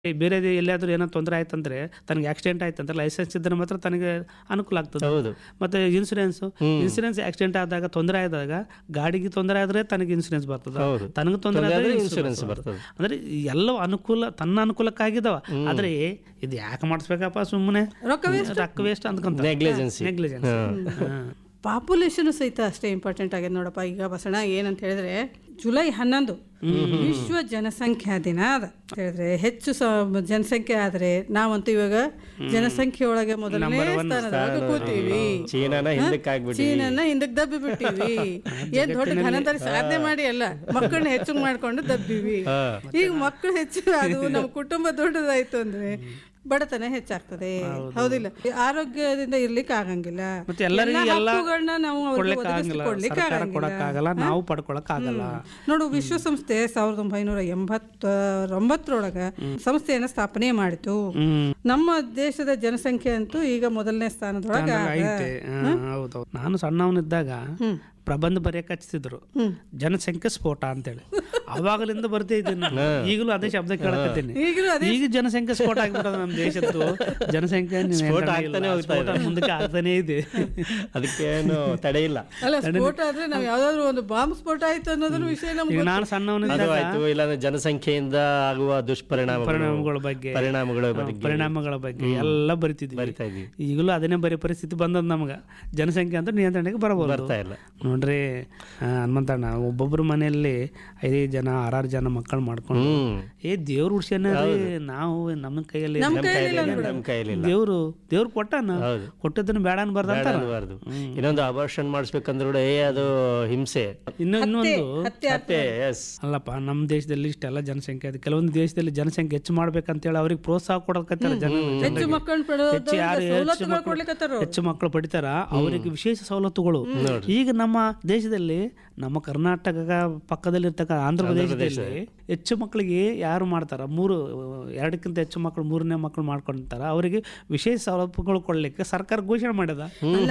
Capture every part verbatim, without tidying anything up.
ಬೇರೆ ಎಲ್ಲಾದ್ರೂ ಏನೋ ತೊಂದರೆ ಆಯ್ತಂದ್ರೆ ತನಗೆ ಆಕ್ಸಿಡೆಂಟ್ ಆಯ್ತಂದ್ರೆ ಲೈಸೆನ್ಸ್ ಇದ್ರೆ ಮಾತ್ರ ತನಗೆ ಅನುಕೂಲ ಆಗ್ತದೆ. ಹೌದು. ಮತ್ತೆ ಇನ್ಸೂರೆನ್ಸ್ ಇನ್ಸೂರೆನ್ಸ್ ಆಕ್ಸಿಡೆಂಟ್ ಆದಾಗ ತೊಂದರೆ ಆದಾಗ ಗಾಡಿಗೆ ತೊಂದರೆ ಆದ್ರೆ ತನಗೆ ಇನ್ಸೂರೆನ್ಸ್ ಬರ್ತದೆ, ತನಗೆ ತೊಂದರೆ ಆದ್ರೆ ಇನ್ಸೂರೆನ್ಸ್ ಬರ್ತದೆ. ಅಂದ್ರೆ ಎಲ್ಲವೂ ಅನುಕೂಲ ತನ್ನ ಅನುಕೂಲಕ್ಕಾಗಿದಾವ. ಆದ್ರೆ ಇದು ಯಾಕೆ ಮಾಡಿಸ್ಬೇಕಪ್ಪ ಸುಮ್ಮನೆ ರೊಕ್ಕ ವೇಸ್ಟ್ ಅಂದ್ಕೊಂತ ನೆಗ್ಲಿಜೆನ್ಸಿ ನೆಗ್ಲಿಜೆನ್ಸ್. ಪಾಪ್ಯುಲೇಷನ್ ಸಹಿತ ಅಷ್ಟೇ ಇಂಪಾರ್ಟೆಂಟ್ ಆಗಿದೆ ನೋಡಪ್ಪ. ಈಗ ಬಸಣ ಏನಂತ ಹೇಳಿದ್ರೆ ಜುಲೈ ಹನ್ನೊಂದು ವಿಶ್ವ ಜನಸಂಖ್ಯಾ ದಿನ ಅದ ಹೇಳಿದ್ರೆ ಹೆಚ್ಚು ಜನಸಂಖ್ಯೆ ಆದ್ರೆ ನಾವಂತೂ ಇವಾಗ ಜನಸಂಖ್ಯೆ ಒಳಗೆ ಮೊದಲನೇ ಸ್ಥಾನದೊಳಗೆ ಕೂತೀವಿ. ಚೀನಾನ ಹಿಂದಕ್ಕೆ ದಬ್ಬಿ ಬಿಟ್ಟಿವಿ. ಏನ್ ದೊಡ್ಡ ಘನದಲ್ಲಿ ಸಾಧನೆ ಮಾಡಿ ಅಲ್ಲ, ಮಕ್ಕಳನ್ನ ಹೆಚ್ಚು ಮಾಡ್ಕೊಂಡು ದಬ್ಬಿವಿ. ಈಗ ಮಕ್ಕಳು ಹೆಚ್ಚು ಅದು ನಮ್ಮ ಕುಟುಂಬ ದೊಡ್ಡದಾಯ್ತು ಅಂದ್ರೆ ಬಡತನ ಹೆಚ್ಚಾಗ್ತದೆ. ಹೌದಿಲ್ಲ? ಆರೋಗ್ಯದಿಂದ ಇರ್ಲಿಕ್ಕೆ ಆಗಂಗಿಲ್ಲ. ಹಕ್ಕುಗಳನ್ನ ನಾವು ಕೊಡ್ಲಿಕ್ಕೆ ಆಗಲ್ಲ, ನಾವು ಪಡ್ಕೊಳಕ್ ಆಗಲ್ಲ. ನೋಡು, ವಿಶ್ವಸಂಸ್ಥೆ ಸಾವಿರದ ಒಂಬೈನೂರ ಎಂಬತ್ತೊಂಬತ್ತರೊಳಗ ಸಂಸ್ಥೆಯನ್ನ ಸ್ಥಾಪನೆ ಮಾಡಿತು. ನಮ್ಮ ದೇಶದ ಜನಸಂಖ್ಯೆ ಅಂತೂ ಈಗ ಮೊದಲನೇ ಸ್ಥಾನದೊಳಗ ಐತೆ. ಹೌದೌದು. ನಾನು ಸಣ್ಣವನಿದ್ದಾಗ ಪ್ರಬಂಧ ಬರೆಯಕ್ಕೆ ಹಚ್ಚಿದ್ರು ಜನಸಂಖ್ಯೆ ಸ್ಫೋಟ ಅಂತೇಳಿ. ಅವಾಗಲಿಂದ ಬರ್ತಾ ಇದ್ದೀನಿ, ಈಗಲೂ ಅದೇ ಶಬ್ದ ಕೇಳಕತ್ತೀನಿ. ಈಗ ಜನಸಂಖ್ಯೆ ಸ್ಫೋಟ ಆಗ್ಬಿಟ್ಟದ ನಮ್ಮ ದೇಶದ್ದು. ಜನಸಂಖ್ಯೆ ಮುಂದಕ್ಕೆ ಆಗ್ತಾನೆ ಇದೆ, ಅದಕ್ಕೇನು ತಡೆ ಇಲ್ಲ. ಅಲ್ಲ, ಸ್ಫೋಟ ಆದ್ರೆ ನಾವು ಯಾವ್ದಾದ್ರು ಒಂದು ಬಾಂಬ್ ಸ್ಫೋಟ ಆಯ್ತು ಅನ್ನೋದ್ರ ವಿಷಯ ನಮ್ಗೆ ನಾನು ಸಣ್ಣವನಿದ್ದಾಗ ಇಲ್ಲ ಜನಸಂಖ್ಯೆಯಿಂದ ಆಗುವ ದುಷ್ಪರಿಣಾಮ ಪರಿಣಾಮಗಳ ಬಗ್ಗೆ ಪರಿಣಾಮಗಳ ಬಗ್ಗೆ ಪರಿಣಾಮಗಳ ಬಗ್ಗೆ ಎಲ್ಲ ಬರಿತಿದ್ವಿ. ಬರಿತಾ ಇದ್ವಿ. ಈಗಲೂ ಅದನ್ನೇ ಬರೀ ಪರಿಸ್ಥಿತಿ ಬಂದದ ನಮ್ಗೆ. ಜನಸಂಖ್ಯೆ ಅಂತ ನಿಯಂತ್ರಣಕ್ಕೆ ಬರಬಹುದು. ಬರ್ತಾ ಇಲ್ಲ ನೋಡ್ರಿ ಹನುಮಂತಣ್ಣ, ಒಬ್ಬೊಬ್ರು ಮನೆಯಲ್ಲಿ ಐದೈದು ಜನ ಆರಾರು ಜನ ಮಕ್ಕಳು ಮಾಡ್ಕೊಂಡು ಏ ದೇವ್ರ ಉಡ್ಸ್ಯಾನ ನಾವು ನಮ್ಮ ಕೈಯಲ್ಲಿ ದೇವ್ರು ದೇವ್ರು ಕೊಟ್ಟಾನ, ಕೊಟ್ಟದನ್ನ ಬೇಡ ಅನ್ಬಾರ್ದು. ಇನ್ನೊಂದು ಅಬಾರ್ಷನ್ ಮಾಡಿಸ್ಬೇಕಂದ್ರೆ ಏ ಅದು ಹಿಂಸೆ. ಇನ್ನು ಇನ್ನೊಂದು ಅಲ್ಲಪ್ಪ, ನಮ್ಮ ದೇಶದಲ್ಲಿ ಇಷ್ಟೆಲ್ಲ ಜನಸಂಖ್ಯೆ ಇದೆ. ಕೆಲವೊಂದು ದೇಶದಲ್ಲಿ ಜನಸಂಖ್ಯೆ ಹೆಚ್ಚು ಮಾಡ್ಬೇಕಂತೇಳಿ ಅವ್ರಿಗೆ ಪ್ರೋತ್ಸಾಹ ಕೊಡಕತ್ತಾರ. ಜನ ಹೆಚ್ಚು ಮಕ್ಕಳು ಪಡಿತಾರ, ಅವರಿಗೆ ವಿಶೇಷ ಸವಲತ್ತುಗಳು. ಈಗ ನಮ್ಮ ದೇಶದಲ್ಲಿ, ನಮ್ಮ ಕರ್ನಾಟಕ ಪಕ್ಕದಲ್ಲಿರ್ತಕ್ಕ ಆಂಧ್ರ ಪ್ರದೇಶದಲ್ಲಿ ಹೆಚ್ಚು ಮಕ್ಕಳಿಗೆ ಯಾರು ಮಾಡ್ತಾರ, ಮೂರು ಎರಡಕ್ಕಿಂತ ಹೆಚ್ಚು ಮಕ್ಕಳು ಮೂರನೇ ಮಕ್ಕಳು ಮಾಡ್ಕೊಂತಾರ, ಅವರಿಗೆ ವಿಶೇಷ ಸೌಲಭ್ಯಗಳು ಕೊಡ್ಲಿಕ್ಕೆ ಸರ್ಕಾರ ಘೋಷಣೆ ಮಾಡ್ಯದ.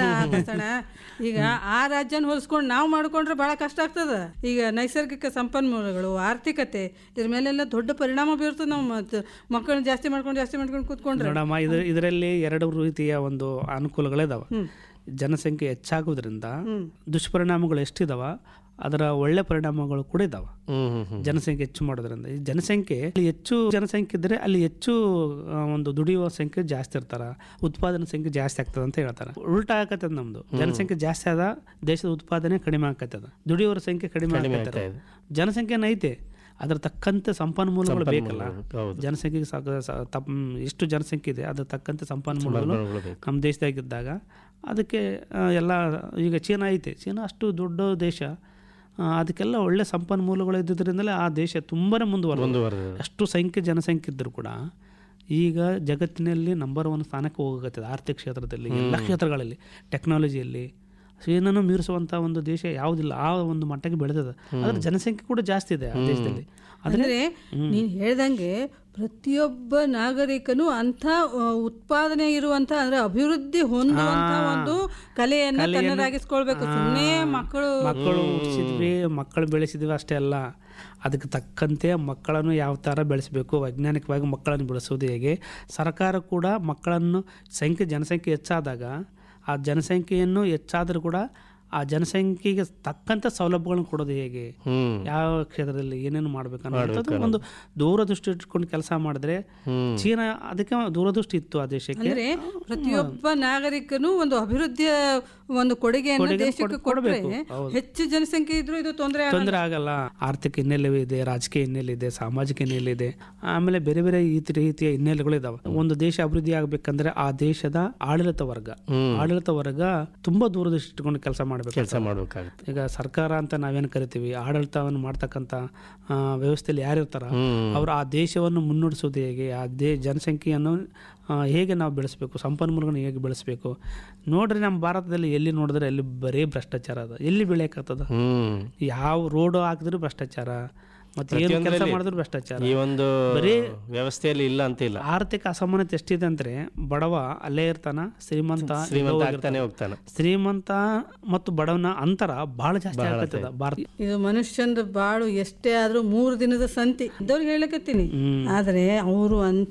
ಈಗ ಆ ರಾಜ್ಯನ ಹೋಲಿಸ್ಕೊಂಡು ನಾವು ಮಾಡ್ಕೊಂಡ್ರೆ ಬಹಳ ಕಷ್ಟ ಆಗ್ತದ. ಈಗ ನೈಸರ್ಗಿಕ ಸಂಪನ್ಮೂಲಗಳು, ಆರ್ಥಿಕತೆ, ಇದ್ರ ಮೇಲೆಲ್ಲ ದೊಡ್ಡ ಪರಿಣಾಮ ಬೀರ್ತದೆ. ನಾವು ಮಕ್ಕಳನ್ನ ಜಾಸ್ತಿ ಮಾಡ್ಕೊಂಡು ಜಾಸ್ತಿ ಮಾಡ್ಕೊಂಡು ಕೂತ್ಕೊಂಡ್ರೆ ನೋಡಮ್ಮ, ಇದು ಇದರಲ್ಲಿ ಎರಡು ರೀತಿಯ ಒಂದು ಅನುಕೂಲಗಳಿದಾವ. ಜನಸಂಖ್ಯೆ ಹೆಚ್ಚಾಗೋದ್ರಿಂದ ದುಷ್ಪರಿಣಾಮಗಳು ಎಷ್ಟಿದಾವ, ಅದರ ಒಳ್ಳೆ ಪರಿಣಾಮಗಳು ಕೂಡ ಇದಾವ. ಜನಸಂಖ್ಯೆ ಹೆಚ್ಚು ಮಾಡೋದ್ರಿಂದ ಈ ಜನಸಂಖ್ಯೆ ಹೆಚ್ಚು ಜನಸಂಖ್ಯೆ ಇದ್ರೆ ಅಲ್ಲಿ ಹೆಚ್ಚು ಒಂದು ದುಡಿಯುವ ಸಂಖ್ಯೆ ಜಾಸ್ತಿ ಇರ್ತಾರ, ಉತ್ಪಾದನೆ ಸಂಖ್ಯೆ ಜಾಸ್ತಿ ಆಗ್ತದ ಅಂತ ಹೇಳ್ತಾರೆ. ಉಲ್ಟಾ ಆಕತ್ತದ ನಮ್ದು. ಜನಸಂಖ್ಯೆ ಜಾಸ್ತಿ ಆದ ದೇಶದ ಉತ್ಪಾದನೆ ಕಡಿಮೆ ಆಕತ್ತದ, ದುಡಿಯುವರ ಸಂಖ್ಯೆ ಕಡಿಮೆ ಆಗತ್ತದ. ಜನಸಂಖ್ಯೆ ಐತೆ, ಅದ್ರ ತಕ್ಕಂತೆ ಸಂಪನ್ಮೂಲಗಳು ಬೇಕಲ್ಲ. ಜನಸಂಖ್ಯೆಗೆ ಎಷ್ಟು ಜನಸಂಖ್ಯೆ ಇದೆ ಅದ್ರ ತಕ್ಕಂತೆ ಸಂಪನ್ಮೂಲಗಳು ನಮ್ಮ ದೇಶದಾಗಿದ್ದಾಗ ಅದಕ್ಕೆ ಎಲ್ಲ. ಈಗ ಚೀನಾ ಐತೆ, ಚೀನಾ ಅಷ್ಟು ದೊಡ್ಡ ದೇಶ, ಅದಕ್ಕೆಲ್ಲ ಒಳ್ಳೆ ಸಂಪನ್ಮೂಲಗಳು ಇದ್ದಿದ್ದರಿಂದಲೇ ಆ ದೇಶ ತುಂಬಾ ಮುಂದುವರೆದ. ಅಷ್ಟು ಸಂಖ್ಯೆ ಜನಸಂಖ್ಯೆ ಇದ್ದರೂ ಕೂಡ ಈಗ ಜಗತ್ತಿನಲ್ಲಿ ನಂಬರ್ ಒನ್ ಸ್ಥಾನಕ್ಕೆ ಹೋಗತ್ತೆ. ಆರ್ಥಿಕ ಕ್ಷೇತ್ರದಲ್ಲಿ, ಎಲ್ಲ ಕ್ಷೇತ್ರಗಳಲ್ಲಿ, ಟೆಕ್ನಾಲಜಿಯಲ್ಲಿ ಏನನ್ನು ಮೀರಿಸುವಂಥ ಒಂದು ದೇಶ ಯಾವುದಿಲ್ಲ. ಆ ಒಂದು ಮಟ್ಟಕ್ಕೆ ಬೆಳೆದದ. ಅದ್ರ ಜನಸಂಖ್ಯೆ ಕೂಡ ಜಾಸ್ತಿ ಇದೆ ಆ ದೇಶದಲ್ಲಿ. ಅಂದರೆ ನೀನು ಹೇಳ್ದಂಗೆ ಪ್ರತಿಯೊಬ್ಬ ನಾಗರಿಕನು ಅಂಥ ಉತ್ಪಾದನೆ ಇರುವಂಥ ಅಂದ್ರೆ ಅಭಿವೃದ್ಧಿ ಹೊಂದುವಂಥ ಒಂದು ಕಲೆಯನ್ನು ತನ್ನದಾಗಿಸ್ಕೊಳ್ಬೇಕು. ಸುಮ್ಮನೆ ಮಕ್ಕಳು ಮಕ್ಕಳು ಹುಟ್ಟಿಸಿದ್ವಿ, ಮಕ್ಕಳು ಬೆಳೆಸಿದ್ವಿ ಅಷ್ಟೇ ಅಲ್ಲ, ಅದಕ್ಕೆ ತಕ್ಕಂತೆ ಮಕ್ಕಳನ್ನು ಯಾವ ಥರ ಬೆಳೆಸಬೇಕು, ವೈಜ್ಞಾನಿಕವಾಗಿ ಮಕ್ಕಳನ್ನು ಬೆಳೆಸೋದು ಹೇಗೆ. ಸರ್ಕಾರ ಕೂಡ ಮಕ್ಕಳನ್ನು ಸಂಖ್ಯೆ ಜನಸಂಖ್ಯೆ ಹೆಚ್ಚಾದಾಗ ಆ ಜನಸಂಖ್ಯೆಯನ್ನು ಹೆಚ್ಚಾದರೂ ಕೂಡ ಆ ಜನಸಂಖ್ಯೆಗೆ ತಕ್ಕಂಥ ಸೌಲಭ್ಯಗಳನ್ನು ಕೊಡೋದು ಹೇಗೆ, ಯಾವ ಕ್ಷೇತ್ರದಲ್ಲಿ ಏನೇನು ಮಾಡ್ಬೇಕು ಅನ್ನೋದು ಒಂದು ದೂರದೃಷ್ಟಿ ಇಟ್ಕೊಂಡು ಕೆಲಸ ಮಾಡಿದ್ರೆ. ಚೀನಾ ಅದಕ್ಕೆ ದೂರದೃಷ್ಟಿ ಇತ್ತು ಆ ದೇಶಕ್ಕೆ. ಅಂದ್ರೆ ಪ್ರತಿಯೊಬ್ಬ ನಾಗರಿಕನು ಒಂದು ಅಭಿವೃದ್ಧಿಯ ಒಂದು ಕೊಡುಗೆಯನ್ನು ದೇಶಕ್ಕೆ ಕೊಡಬೇಕು. ಹೆಚ್ಚು ಜನಸಂಖ್ಯೆ ಇದ್ರೂ ಇದು ತೊಂದರೆ ತೊಂದರೆ ಆಗಲ್ಲ. ಆರ್ಥಿಕ ಹಿನ್ನೆಲೆ ಇದೆ, ರಾಜಕೀಯ ಹಿನ್ನೆಲೆ ಇದೆ, ಸಾಮಾಜಿಕ ಹಿನ್ನೆಲೆ ಇದೆ, ಆಮೇಲೆ ಬೇರೆ ಬೇರೆ ಈ ರೀತಿಯ ಹಿನ್ನೆಲೆಗಳು ಇದಾವೆ. ಒಂದು ದೇಶ ಅಭಿವೃದ್ಧಿ ಆಗ್ಬೇಕಂದ್ರೆ ಆ ದೇಶದ ಆಡಳಿತ ವರ್ಗ ಆಡಳಿತ ವರ್ಗ ತುಂಬಾ ದೂರದೃಷ್ಟಿ ಇಟ್ಕೊಂಡು ಕೆಲಸ ಮಾಡಿ ಕೆಲಸ ಮಾಡಬೇಕಾಗುತ್ತೆ. ಈಗ ಸರ್ಕಾರ ಅಂತ ನಾವೇನು ಕರಿತೀವಿ, ಆಡಳಿತವನ್ನು ಮಾಡ್ತಕ್ಕಂಥ ವ್ಯವಸ್ಥೆಯಲ್ಲಿ ಯಾರಿರ್ತಾರ ಅವರು ಆ ದೇಶವನ್ನು ಮುನ್ನಡೆಸೋದು ಹೇಗೆ, ಆ ದೇ ಜನಸಂಖ್ಯೆಯನ್ನು ಹೇಗೆ ನಾವು ಬೆಳೆಸಬೇಕು, ಸಂಪನ್ಮೂಲಗಳನ್ನು ಹೇಗೆ ಬೆಳೆಸಬೇಕು. ನೋಡ್ರಿ ನಮ್ಮ ಭಾರತದಲ್ಲಿ ಎಲ್ಲಿ ನೋಡಿದ್ರೆ ಅಲ್ಲಿ ಬರೀ ಭ್ರಷ್ಟಾಚಾರ ಅದ. ಎಲ್ಲಿ ಬೆಳೆಯಕತ್ತದ, ಯಾವ ರೋಡ್ ಹಾಕಿದ್ರು ಭ್ರಷ್ಟಾಚಾರ, ಮತ್ತೆ ಏನು ಕೆಲಸ ಮಾಡಿದ್ರು ಭ್ರಷ್ಟಾಚಾರ. ಈ ಒಂದು ಬರೀ ವ್ಯವಸ್ಥೆಯಲ್ಲಿ ಇಲ್ಲ ಅಂತ ಇಲ್ಲ. ಆರ್ಥಿಕ ಅಸಮಾನತೆ ಎಷ್ಟಿದೆ ಅಂದ್ರೆ ಬಡವ ಅಲ್ಲೇ ಇರ್ತಾನ, ಶ್ರೀಮಂತ ಶ್ರೀಮಂತ ಆಗ್ತಾನೆ ಹೋಗ್ತಾನೆ. ಶ್ರೀಮಂತ ಮತ್ತು ಬಡವನ ಅಂತರ ಬಹಳ ಜಾಸ್ತಿ ಆಗ್ತದ ಭಾರತ. ಇದು ಮನುಷ್ಯಂದು ಬಾಳು ಎಷ್ಟೇ ಆದ್ರೂ ಮೂರು ದಿನದ ಸಂತಿ ಇದ್ದವ್ರಿಗೆ ಹೇಳಕತ್ತೀನಿ. ಆದ್ರೆ ಅವರು